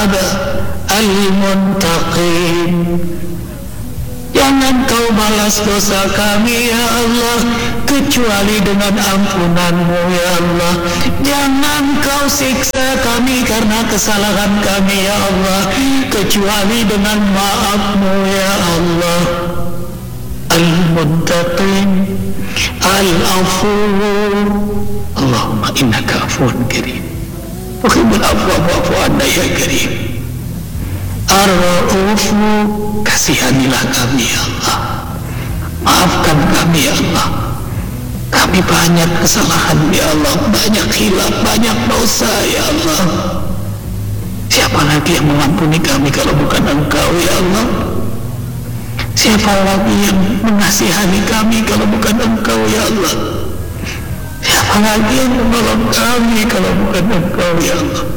al-muntaqim. Jangan kau balas dosa kami ya Allah kecuali dengan ampunan-Mu ya Allah. Jangan kau siksa kami karena kesalahan kami ya Allah kecuali dengan maaf-Mu ya Allah. Al-Muntaqim Al-Afur. Allahumma innaka afuun karim tuhibbul afwa fa'fu anna ya karim. Ar-Ra'ufu, kasihanilah kami ya Allah, maafkan kami ya Allah. Kami banyak kesalahan ya Allah, banyak hilaf, banyak dosa ya Allah. Siapa lagi yang mengampuni kami kalau bukan Engkau ya Allah? Siapa lagi yang mengasihani kami kalau bukan Engkau ya Allah? Siapa lagi yang menolong kami kalau bukan Engkau ya Allah?